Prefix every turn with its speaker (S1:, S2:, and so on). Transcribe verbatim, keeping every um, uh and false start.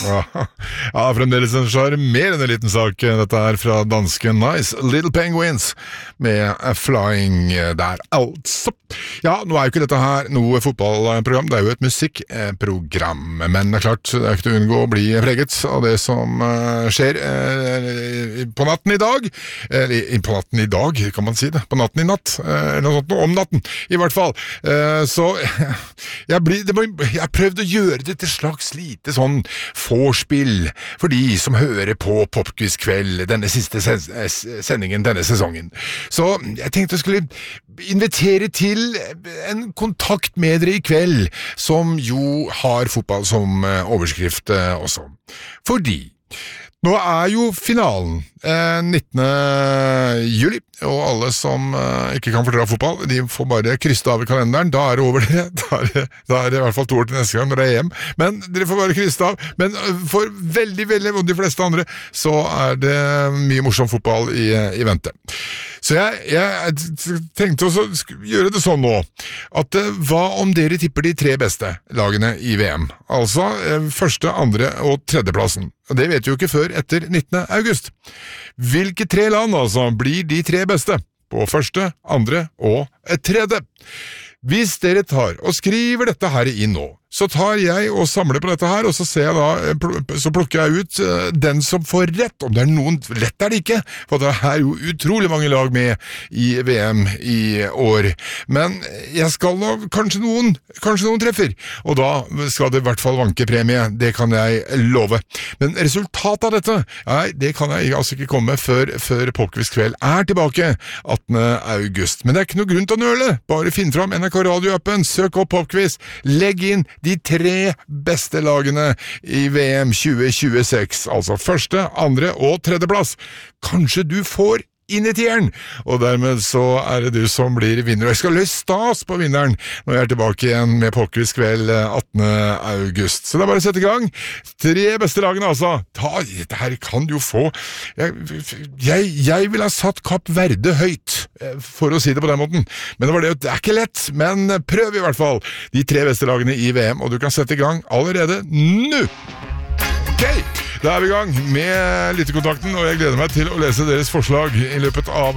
S1: Ja, ja, fremdeles en charmerende liten sak. Dette er fra danske Nice Little Penguins med Flying der, altså. Ja, nå er jo ikke dette her noe fotballprogram, det er jo et musikkprogram, men det er klart, det er ikke til å unngå å bli preget av det som skjer på natten i dag, eller på natten i dag, kan man si det, på natten i natt, eller noe sånt, om natten, i hvert fall. Så jeg, blir, det må, jeg har prøvd å gjøre det til slags lite sånn vorspiel for de som hører på Popquiz kveld, denne siste sendingen denne sesongen. Så jeg tenkte jeg skulle invitere til en kontakt med dere i kveld, som jo har fotball som overskrift også. Fordi nå er jo finalen eh, nittende juli, og alle som eh, ikke kan fordra fotball, de får bare krysse av i kalenderen, da er det over det, da er det, da er det i hvert fall to år til neste gang når det er E M, men dere får bare krysse av, men for veldig, veldig, og de fleste andre, så er det mye morsom fotball i, i vente. Så jeg, jeg tenkte også å gjøre det sånn nå, at hva om dere tipper de tre beste lagene i V M? Altså eh, første, andre og tredjeplassen. Og det vet vi jo ikke før etter nittende august. Hvilke tre land altså blir de tre beste på første, andre og tredje? Hvis dere tar og skriver dette her inn nå, så tar jeg og samler på dette her, og så ser jeg da, så plukker jeg ut den som får rett, om det er noen, lett er det ikke, for det er jo utrolig mange lag med i V M i år, men jeg skal nå, kanskje noen, kanskje noen treffer, og da skal det i hvert fall vanke premie, det kan jeg love. Men resultatet av dette, nei, det kan jeg altså ikke komme før, før Popquiz kveld er tilbake attende august, men det er ikke noe grunn til å nøle, bare finn fram N R K Radio-appen, søk opp Popquiz, legg inn de tre beste lagene i V M tjue tjueseks, altså første, andre og tredje plass. Kanskje du får inn i tieren, og dermed så er det du som blir vinner, og jeg skal løse stas på vinneren når jeg er tilbake igjen med Popquiz kveld attende august. Så det er bare å sette i gang. Tre beste lagene altså. Ta, dette her kan du jo få. Jeg, jeg, jeg vil ha satt Kapp Verde høyt, for å si det på den måten. Men det var det, det er ikke lett, men prøv i hvert fall de tre beste lagene i V M, og du kan sette i gang allerede nå. Ok! Da er vi i gang med lyttekontakten, og jeg gleder meg til å lese deres forslag i løpet av